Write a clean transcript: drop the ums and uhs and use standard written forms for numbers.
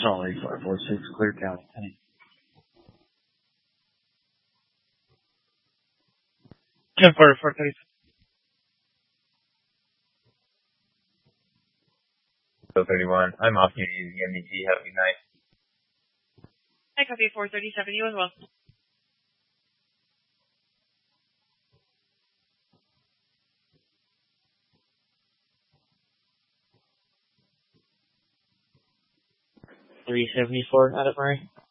Sorry, 546 Clear County. 10-4-4-37. 31. I'm off duty to the MDT. Have a good night. I copy 437. You as well. $374 out of Murray.